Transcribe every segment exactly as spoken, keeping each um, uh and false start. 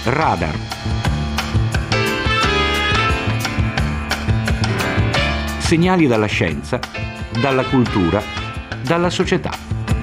Radar. Segnali dalla scienza, dalla cultura, dalla società.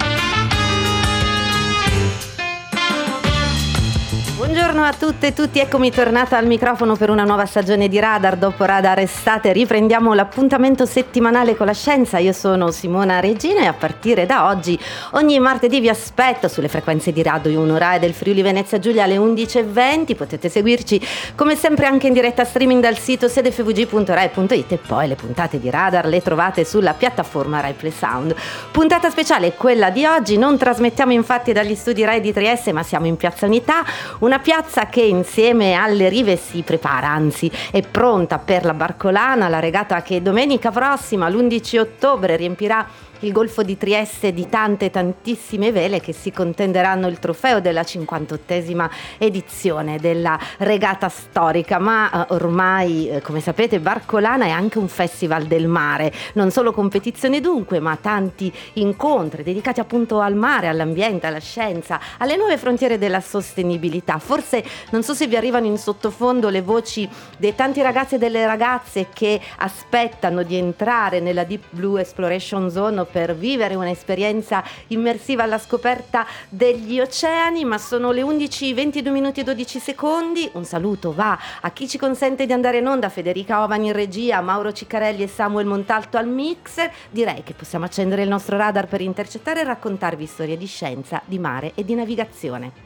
Buongiorno a tutte e tutti, eccomi tornata al microfono per una nuova stagione di Radar. Dopo Radar Estate riprendiamo l'appuntamento settimanale con la scienza. Io sono Simona Regina e a partire da oggi ogni martedì vi aspetto sulle frequenze di Radio uno Rai del Friuli Venezia Giulia alle undici e venti. Potete seguirci come sempre anche in diretta streaming dal sito sede effe vu gi punto rai punto it e poi le puntate di Radar le trovate sulla piattaforma Rai Play Sound. Puntata speciale quella di oggi, non trasmettiamo infatti dagli studi Rai di Trieste ma siamo in Piazza Unità, una piazza che insieme alle rive si prepara, anzi è pronta per la Barcolana, la regata che domenica prossima, l'undici ottobre, riempirà il Golfo di Trieste di tante tantissime vele che si contenderanno il trofeo della cinquantottesima edizione della regata storica. Ma eh, ormai, eh, come sapete, Barcolana è anche un festival del mare, non solo competizioni dunque, ma tanti incontri dedicati appunto al mare, all'ambiente, alla scienza, alle nuove frontiere della sostenibilità. Forse non so se vi arrivano in sottofondo le voci dei tanti ragazzi e delle ragazze che aspettano di entrare nella Deep Blue Exploration Zone per vivere un'esperienza immersiva alla scoperta degli oceani. Ma sono le undici e ventidue minuti e dodici secondi. Un saluto va a chi ci consente di andare in onda: Federica Ovan in regia, Mauro Ciccarelli e Samuel Montalto al mixer. Direi che possiamo accendere il nostro radar per intercettare e raccontarvi storie di scienza, di mare e di navigazione.